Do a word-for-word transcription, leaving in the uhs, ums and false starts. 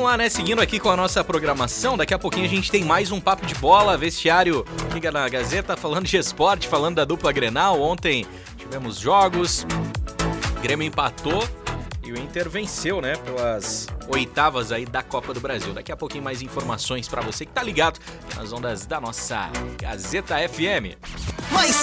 lá, né? Seguindo aqui com a nossa programação, daqui a pouquinho a gente tem mais um Papo de Bola, vestiário Liga na Gazeta, falando de esporte, falando da dupla Grenal. Ontem tivemos jogos, o Grêmio empatou e o Inter venceu, né? Pelas oitavas aí da Copa do Brasil. Daqui a pouquinho mais informações pra você que tá ligado nas ondas da nossa Gazeta F M. Mas